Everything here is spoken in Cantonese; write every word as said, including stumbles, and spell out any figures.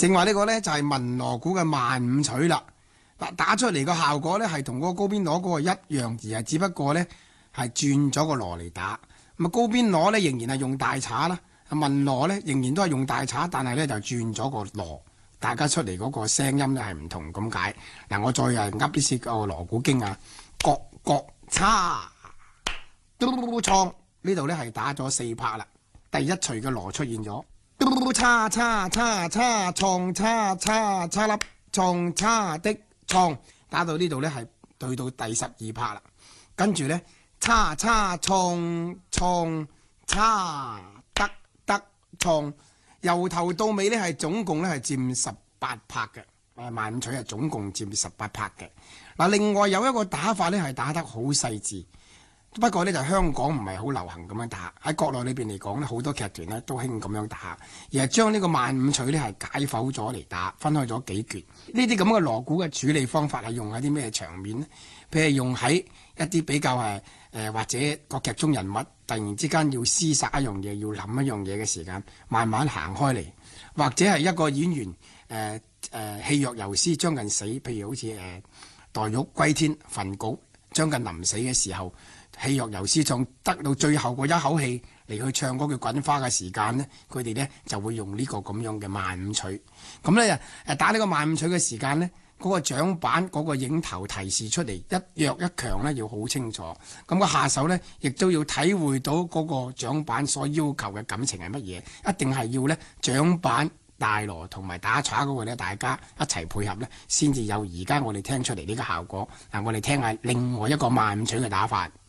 正話呢個咧就係文鑼鼓嘅萬五取啦。嗱，打出嚟個效果咧係同嗰個高邊鑼嗰個一樣，而係只不過咧係轉咗個鑼嚟打。咁啊高邊鑼咧仍然係用大镲啦，文鑼咧仍然都係用大镲，但係咧就轉咗個鑼，大家出嚟嗰個聲音咧係唔同咁解。嗱，我再係噏啲個鑼鼓經啊，角角叉，嘟創呢度咧係打咗四拍啦。第一錘嘅鑼出現咗，嘟叉叉叉叉創叉叉叉粒創叉的創，打到呢度咧係對到第十二拍啦。跟住咧叉叉創創叉得得創，由頭到尾咧係總共咧係佔十八拍嘅。誒萬五取係總共佔十八拍嘅。嗱，另外有一個打法咧係打得好細緻。不過呢，就香港唔係好流行咁樣打，喺國內裏邊嚟講呢，好多劇團呢都興咁樣打，而係將呢個萬五取呢係解剖咗嚟打，分開咗幾橛。呢啲咁嘅鑼鼓嘅處理方法係用喺啲咩場面呢？譬如用喺一啲比較係誒、呃、或者個劇中人物突然之間要廝殺一樣嘢，要諗一樣嘢嘅時間，慢慢行開嚟，或者係一個演員誒誒、呃呃、氣若游絲將近死，譬如好似誒、呃、黛玉歸天焚稿將近臨死嘅時候。氣若游絲唱得到最後嗰一口氣嚟去唱嗰句滾花嘅時間呢，佢哋呢就會用呢個咁樣嘅萬五取。咁呢，誒打呢個萬五取嘅時間呢，嗰、嗰個掌板嗰個影頭提示出嚟一弱一強呢要好清楚。咁、嗰個下手呢，亦都要體會到嗰個掌板所要求嘅感情係乜嘢，一定係要呢掌板大鑼同埋打镲嗰個呢，大家一齊配合呢，先至有而家我哋聽出嚟呢個效果。嗱，我哋聽下另外一個萬五取嘅打法。